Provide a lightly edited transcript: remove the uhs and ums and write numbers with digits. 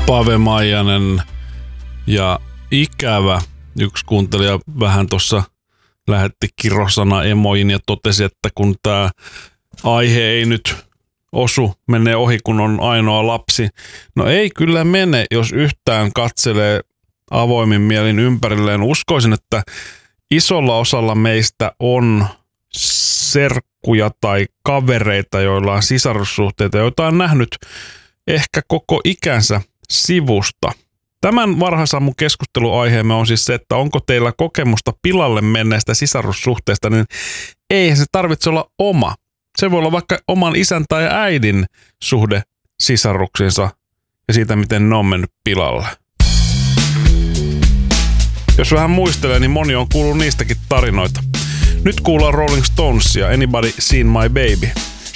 Pave Maijanen ja ikävä. Yksi kuuntelija vähän tuossa lähetti kirosana emoin ja totesi, että kun tämä aihe ei nyt menee ohi, kun on ainoa lapsi. No ei kyllä mene, jos yhtään katselee avoimin mielin ympärilleen. Uskoisin, että isolla osalla meistä on serkkuja tai kavereita, joilla on sisarussuhteita, joita on nähnyt ehkä koko ikänsä sivusta. Tämän varhaisammun keskusteluaiheemme on siis se, että onko teillä kokemusta pilalle menneestä sisarussuhteesta, niin eihän se tarvitse olla oma. Se voi olla vaikka oman isän tai äidin suhde sisaruksiinsa ja siitä, miten ne on mennyt pilalle. Jos vähän muistelee, niin moni on kuullut niistäkin tarinoita. Nyt kuullaan Rolling Stonesia, Anybody Seen My Baby?